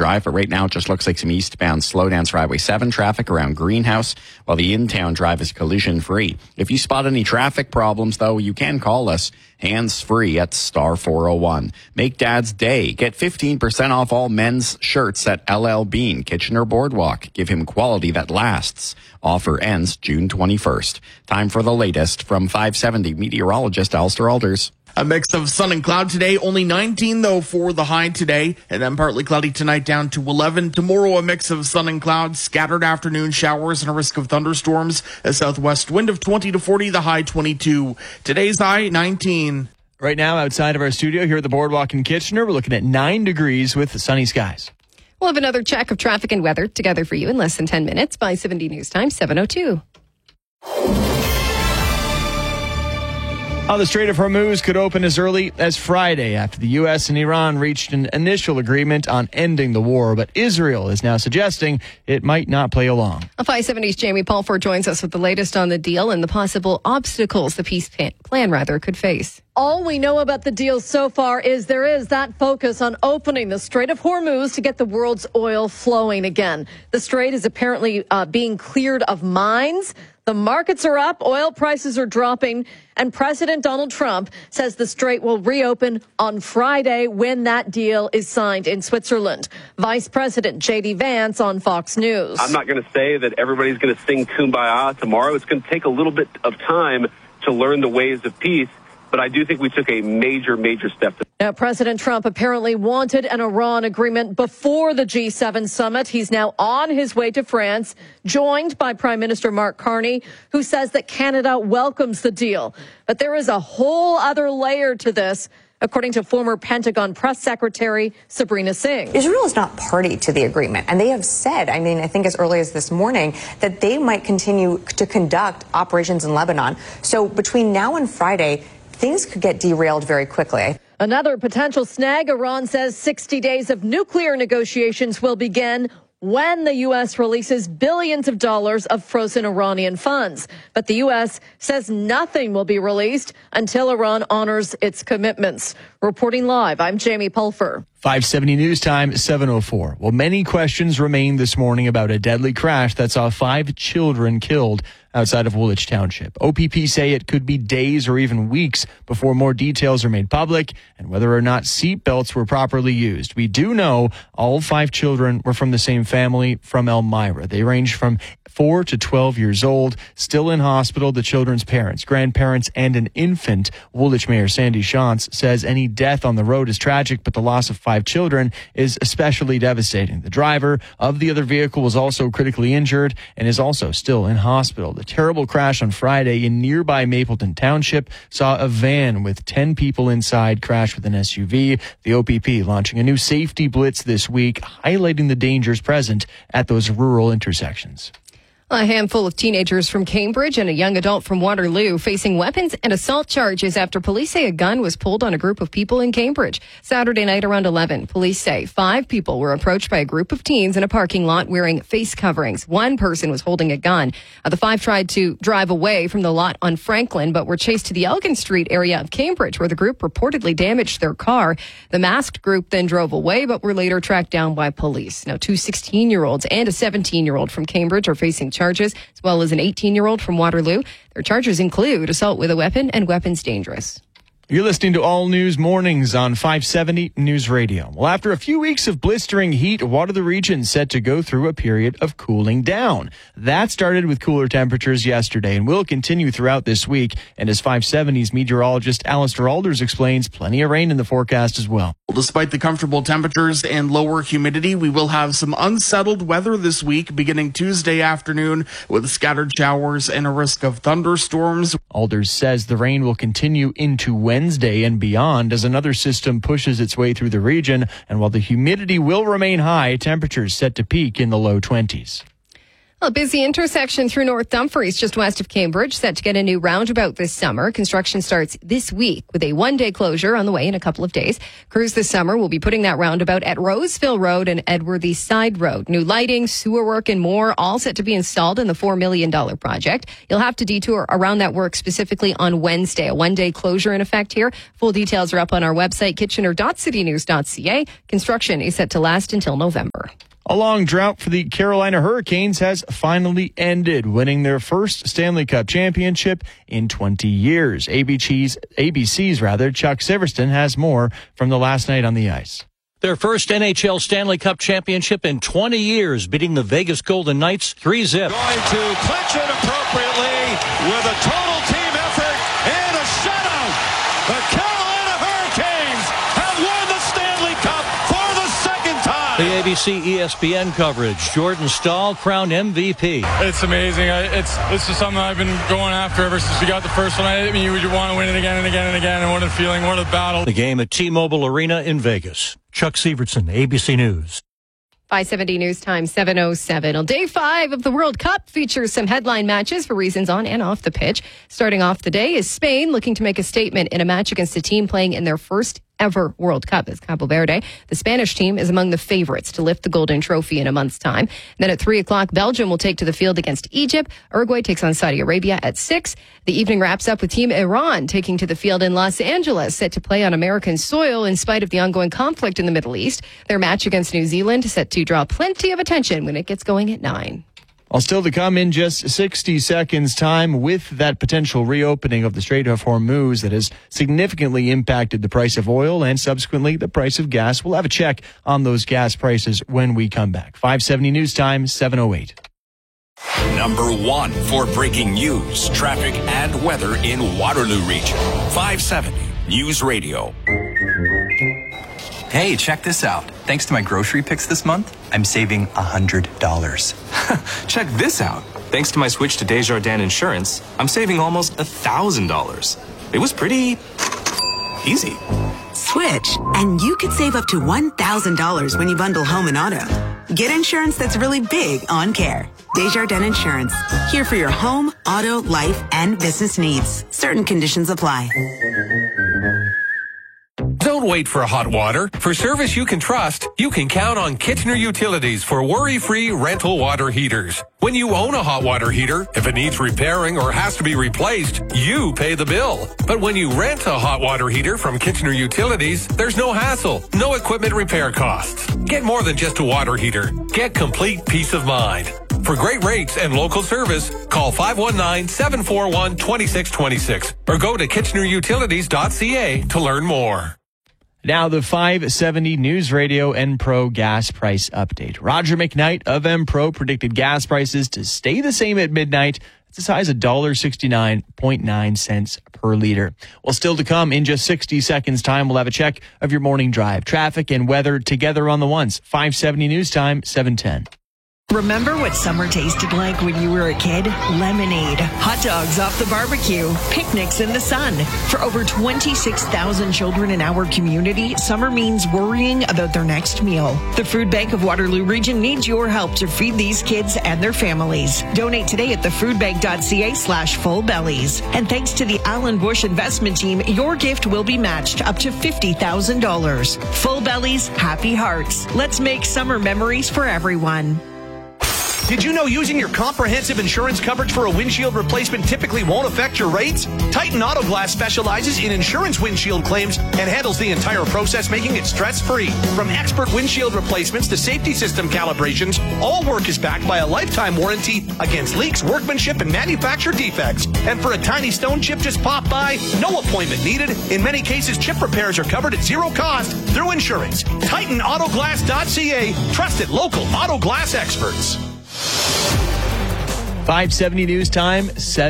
Drive, but right now it just looks like some eastbound slowdowns for Highway 7 traffic around Greenhouse, while the in-town drive is collision-free. If you spot any traffic problems, though, you can call us hands-free at star 401. Make Dad's day. Get 15% off all men's shirts at LL Bean, Kitchener Boardwalk. Give him quality that lasts. Offer ends June 21st. Time for the latest from 570 meteorologist Alistair Alders. A mix of sun and cloud today, only 19 though for the high today, and then partly cloudy tonight down to 11. Tomorrow a mix of sun and clouds, scattered afternoon showers and a risk of thunderstorms. A southwest wind of 20 to 40, the high 22. Today's high 19. Right now outside of our studio here at the Boardwalk in Kitchener, we're looking at 9 degrees with sunny skies. We'll have another check of traffic and weather together for you in less than 10 minutes by 70 News Time, 7:02. The Strait of Hormuz could open as early as Friday after the U.S. and Iran reached an initial agreement on ending the war, but Israel is now suggesting it might not play along. 570's Jamie Pulford joins us with the latest on the deal and the possible obstacles the peace plan could face. All we know about the deal so far is there is that focus on opening the Strait of Hormuz to get the world's oil flowing again. The strait is apparently being cleared of mines. The markets are up, oil prices are dropping, and President Donald Trump says the strait will reopen on Friday when that deal is signed in Switzerland. Vice President J.D. Vance on Fox News. I'm not going to say that everybody's going to sing Kumbaya tomorrow. It's going to take a little bit of time to learn the ways of peace, but I do think we took a major step. Now, President Trump apparently wanted an Iran agreement before the G7 summit. He's now on his way to France, joined by Prime Minister Mark Carney, who says that Canada welcomes the deal. But there is a whole other layer to this, according to former Pentagon press secretary Sabrina Singh. Israel is not party to the agreement, and they have said, I think as early as this morning, that they might continue to conduct operations in Lebanon. So between now and Friday, things could get derailed very quickly. Another potential snag, Iran says 60 days of nuclear negotiations will begin when the U.S. releases billions of dollars of frozen Iranian funds. But the U.S. says nothing will be released until Iran honors its commitments. Reporting live, I'm Jamie Pulfer. 570 News Time, 7:04. Well, many questions remain this morning about a deadly crash that saw 5 children killed outside of Woolwich Township. OPP say it could be days or even weeks before more details are made public and whether or not seatbelts were properly used. We do know all 5 children were from the same family from Elmira. They range from 4 to 12 years old, still in hospital. The children's parents, grandparents, and an infant. Woolwich Mayor Sandy Shantz says any death on the road is tragic, but the loss of 5 children is especially devastating. The driver of the other vehicle was also critically injured and is also still in hospital. The terrible crash on Friday in nearby Mapleton Township saw a van with 10 people inside crash with an SUV. The OPP launching a new safety blitz this week, highlighting the dangers present at those rural intersections. A handful of teenagers from Cambridge and a young adult from Waterloo facing weapons and assault charges after police say a gun was pulled on a group of people in Cambridge. Saturday night around 11, police say 5 people were approached by a group of teens in a parking lot wearing face coverings. 1 person was holding a gun. The 5 tried to drive away from the lot on Franklin, but were chased to the Elgin Street area of Cambridge, where the group reportedly damaged their car. The masked group then drove away, but were later tracked down by police. Now, 2 16-year-olds and a 17-year-old from Cambridge are facing charges, as well as an 18-year-old from Waterloo. Their charges include assault with a weapon and weapons dangerous. You're listening to All News Mornings on 570 News Radio. Well, after a few weeks of blistering heat, a lot of the region set to go through a period of cooling down. That started with cooler temperatures yesterday and will continue throughout this week. And as 570's meteorologist Alistair Alders explains, plenty of rain in the forecast as well. Despite the comfortable temperatures and lower humidity, we will have some unsettled weather this week beginning Tuesday afternoon with scattered showers and a risk of thunderstorms. Alders says the rain will continue into Wednesday and beyond as another system pushes its way through the region. And while the humidity will remain high, temperatures set to peak in the low 20s. A busy intersection through North Dumfries, just west of Cambridge, set to get a new roundabout this summer. Construction starts this week with a one-day closure on the way in a couple of days. Crews this summer will be putting that roundabout at Roseville Road and Edworthy Side Road. New lighting, sewer work, and more, all set to be installed in the $4 million project. You'll have to detour around that work specifically on Wednesday. A one-day closure in effect here. Full details are up on our website, kitchener.citynews.ca. Construction is set to last until November. A long drought for the Carolina Hurricanes has finally ended, winning their first Stanley Cup championship in 20 years. ABC's Chuck Siverston has more from the last night on the ice. Their first NHL Stanley Cup championship in 20 years, beating the Vegas Golden Knights 3-0. Going to clinch it appropriately with a total team effort and a shutout. The Carolina Hurricanes have won the Stanley Cup for the second time. The ABC ESPN coverage. Jordan Staal crowned MVP. It's amazing. It's just something I've been going after ever since we got the first one. You would want to win it again and again and again. And what a feeling, what a battle. The game at T-Mobile Arena in Vegas. Chuck Severson, ABC News. 570 News Time, 7:07. Well, Day 5 of the World Cup features some headline matches for reasons on and off the pitch. Starting off the day is Spain looking to make a statement in a match against a team playing in their first ever World Cup. It's Cabo Verde. The Spanish team is among the favorites to lift the golden trophy in a month's time. Then at 3 o'clock, Belgium will take to the field against Egypt. Uruguay takes on Saudi Arabia at 6. The evening wraps up with Team Iran taking to the field in Los Angeles, set to play on American soil in spite of the ongoing conflict in the Middle East. Their match against New Zealand set to draw plenty of attention when it gets going at 9. All still to come in just 60 seconds time with that potential reopening of the Strait of Hormuz that has significantly impacted the price of oil and subsequently the price of gas. We'll have a check on those gas prices when we come back. 570 News Time, 7:08. Number 1 for breaking news, traffic, and weather in Waterloo Region. 570 News Radio. Hey, check this out. Thanks to my grocery picks this month, I'm saving $100. Check this out. Thanks to my switch to Desjardins Insurance, I'm saving almost $1,000. It was pretty easy. Switch, and you could save up to $1,000 when you bundle home and auto. Get insurance that's really big on care. Desjardins Insurance. Here for your home, auto, life, and business needs. Certain conditions apply. Don't wait for hot water. For service you can trust, you can count on Kitchener Utilities for worry-free rental water heaters. When you own a hot water heater, if it needs repairing or has to be replaced, you pay the bill. But when you rent a hot water heater from Kitchener Utilities, there's no hassle, no equipment repair costs. Get more than just a water heater. Get complete peace of mind. For great rates and local service, call 519-741-2626 or go to kitchenerutilities.ca to learn more. Now the 570 News Radio Enpro gas price update. Roger McKnight of Enpro predicted gas prices to stay the same at midnight. It's as high as $1.69.9 per liter. Well, still to come in just 60 seconds time, we'll have a check of your morning drive. Traffic and weather together on the ones. 570 News Time, 7:10. Remember what summer tasted like when you were a kid? Lemonade, hot dogs off the barbecue, picnics in the sun. For over 26,000 children in our community, summer means worrying about their next meal. The Food Bank of Waterloo Region needs your help to feed these kids and their families. Donate today at thefoodbank.ca/fullbellies. And thanks to the Alan Bush Investment Team, your gift will be matched up to $50,000. Full Bellies, happy hearts. Let's make summer memories for everyone. Did you know using your comprehensive insurance coverage for a windshield replacement typically won't affect your rates? Titan Auto Glass specializes in insurance windshield claims and handles the entire process, making it stress-free. From expert windshield replacements to safety system calibrations, all work is backed by a lifetime warranty against leaks, workmanship, and manufacturer defects. And for a tiny stone chip just pop by, no appointment needed. In many cases, chip repairs are covered at zero cost through insurance. TitanAutoGlass.ca, trusted local auto glass experts. 570 news time,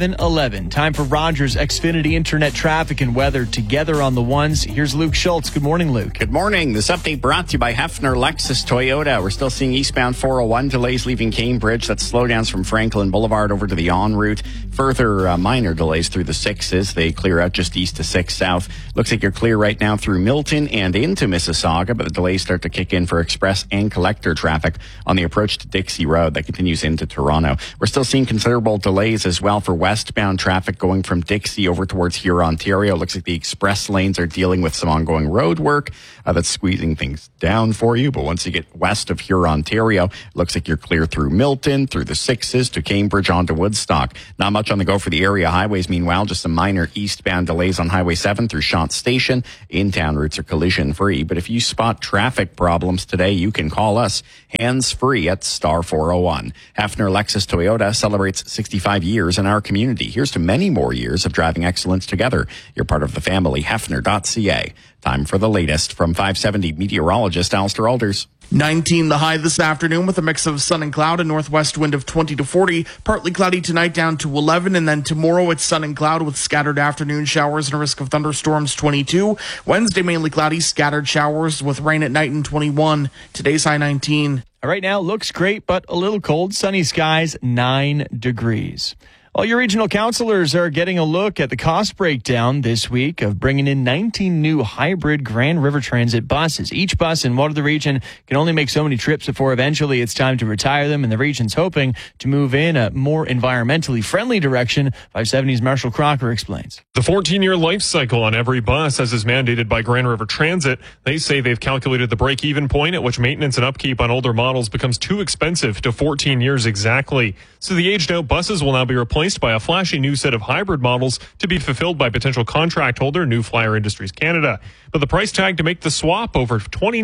7:11. Time for Rogers Xfinity Internet traffic and weather together on the ones. Here's Luke Schultz. Good morning, Luke. Good morning. This update brought to you by Hefner Lexus Toyota. We're still seeing eastbound 401 delays leaving Cambridge. That's slowdowns from Franklin Boulevard over to the en route. Further minor delays through the 6s. They clear out just east to 6 south. Looks like you're clear right now through Milton and into Mississauga, but the delays start to kick in for express and collector traffic on the approach to Dixie Road that continues into Toronto. We're still seeing considerable delays as well for westbound traffic going from Dixie over towards Huron, Ontario. Looks like the express lanes are dealing with some ongoing road work that's squeezing things down for you. But once you get west of Huron, Ontario, it looks like you're clear through Milton, through the 6s to Cambridge onto Woodstock. Not much on the go for the area highways. Meanwhile, just some minor eastbound delays on Highway 7 through Shant Station. In-town routes are collision free. But if you spot traffic problems today, you can call us hands-free at star 401. Hefner Lexus Toyota celebrates 65 years in our community. Here's to many more years of driving excellence together. You're part of the family. Hefner.ca. Time for the latest from 570 meteorologist Alistair Alders. 19 the high this afternoon with a mix of sun and cloud, a northwest wind of 20 to 40. Partly cloudy tonight down to 11, and then tomorrow it's sun and cloud with scattered afternoon showers and a risk of thunderstorms, 22. Wednesday mainly cloudy, scattered showers with rain at night, and 21. Today's high 19. Right now looks great, but a little cold. Sunny skies, 9 degrees. All your regional councillors are getting a look at the cost breakdown this week of bringing in 19 new hybrid Grand River Transit buses. Each bus in Waterloo Region can only make so many trips before eventually it's time to retire them, and the region's hoping to move in a more environmentally friendly direction. 570's Marshall Crocker explains. The 14-year life cycle on every bus, as is mandated by Grand River Transit, they say they've calculated the break-even point at which maintenance and upkeep on older models becomes too expensive to 14 years exactly. So the aged-out buses will now be replaced by a flashy new set of hybrid models to be fulfilled by potential contract holder New Flyer Industries Canada. But the price tag to make the swap over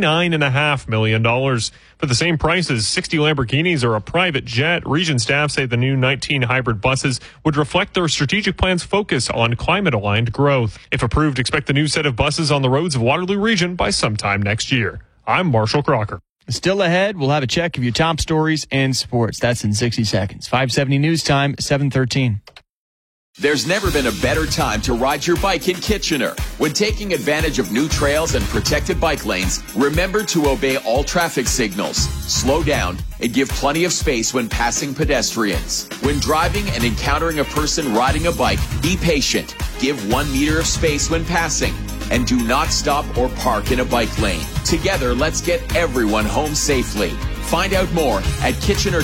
$29.5 million. For the same price as 60 Lamborghinis or a private jet, region staff say the new 19 hybrid buses would reflect their strategic plan's focus on climate-aligned growth. If approved, expect the new set of buses on the roads of Waterloo Region by sometime next year. I'm Marshall Crocker. Still ahead, we'll have a check of your top stories and sports. That's in 60 seconds. 570 news time, 7:13. There's never been a better time to ride your bike in Kitchener. When taking advantage of new trails and protected bike lanes, remember to obey all traffic signals, slow down, and give plenty of space when passing pedestrians. When driving and encountering a person riding a bike, be patient, give 1 meter of space when passing, and do not stop or park in a bike lane. Together, let's get everyone home safely. Find out more at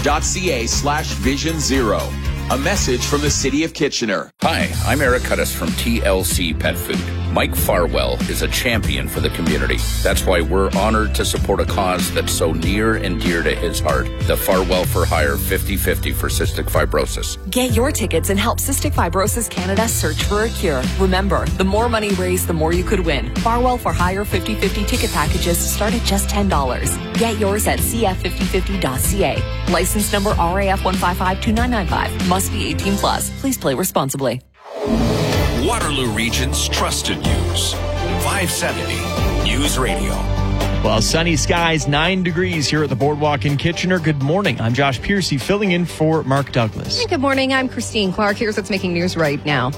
kitchener.ca/Vision Zero. A message from the City of Kitchener. Hi, I'm Eric Cuttis from TLC Pet Food. Mike Farwell is a champion for the community. That's why we're honored to support a cause that's so near and dear to his heart. The Farwell for Hire 50/50 for cystic fibrosis. Get your tickets and help Cystic Fibrosis Canada search for a cure. Remember, the more money raised, the more you could win. Farwell for Hire 50/50 ticket packages start at just $10. Get yours at cf5050.ca. License number RAF 1552995. Must be 18 plus. Please play responsibly. Waterloo Region's trusted news. 570 News Radio. Well, sunny skies, 9 degrees here at the Boardwalk in Kitchener. Good morning. I'm Josh Piercy, filling in for Mark Douglas. Good morning. I'm Christine Clark. Here's what's making news right now.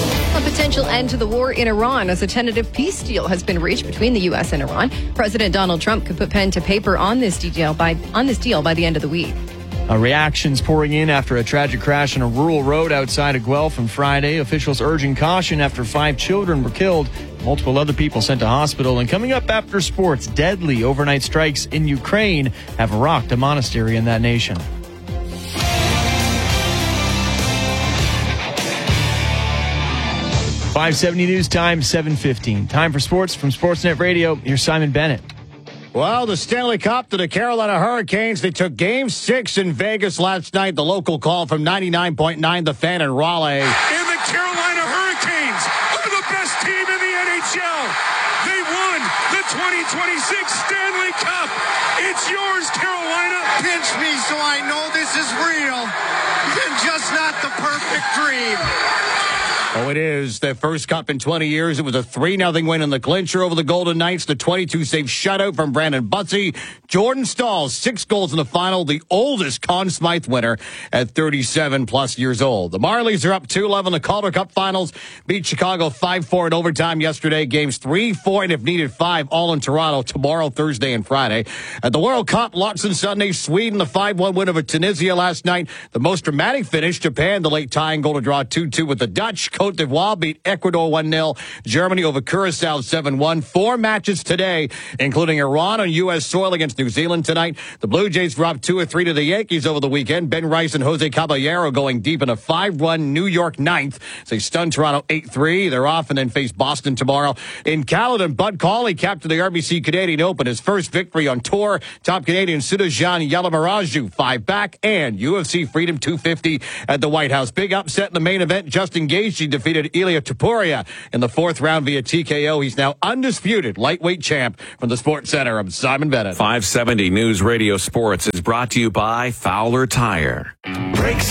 A potential end to the war in Iran as a tentative peace deal has been reached between the U.S. and Iran. President Donald Trump could put pen to paper on this deal by the end of the week. Reactions pouring in after a tragic crash on a rural road outside of Guelph on Friday. Officials urging caution after 5 children were killed. Multiple other people sent to hospital. And coming up after sports, deadly overnight strikes in Ukraine have rocked a monastery in that nation. .570 news time, 7:15. Time for sports from Sportsnet Radio. Here's Simon Bennett. Well, the Stanley Cup to the Carolina Hurricanes. They took Game 6 in Vegas last night. The local call from 99.9 The Fan in Raleigh. And the Carolina Hurricanes are the best team in the NHL. They won the 2026 Stanley Cup. It's yours, Carolina. Pinch me so I know this is real and just not the perfect dream. Oh, it is. Their first cup in 20 years. It was a 3-0 win in the clincher over the Golden Knights. The 22-save shutout from Brandon Butsy. Jordan Staal, 6 goals in the final. The oldest Conn Smythe winner at 37-plus years old. The Marlies are up 2-11. The Calder Cup Finals beat Chicago 5-4 in overtime yesterday. Games 3, 4, and if needed 5 all in Toronto tomorrow, Thursday, and Friday. At the World Cup, lots on Sunday. Sweden, the 5-1 win over Tunisia last night. The most dramatic finish, Japan, the late tying goal to draw 2-2 with the Dutch. Cote d'Ivoire beat Ecuador 1-0. Germany over Curacao 7-1. 4 matches today, including Iran on U.S. soil against New Zealand tonight. The Blue Jays dropped 2-3 to the Yankees over the weekend. Ben Rice and Jose Caballero going deep in a 5-1 New York ninth. They stunned Toronto 8-3. They're off and then face Boston tomorrow. In Caledon, Bud Cauley captained the RBC Canadian Open, his first victory on tour. Top Canadian Sudajan Yalamaraju 5 back, and UFC Freedom 250 at the White House. Big upset in the main event. Justin Gaethje defeated Ilia Topuria in the 4th round via TKO. He's now undisputed lightweight champ. From the Sports Center, I'm Simon Bennett. 570 News Radio Sports is brought to you by Fowler Tire. Brakes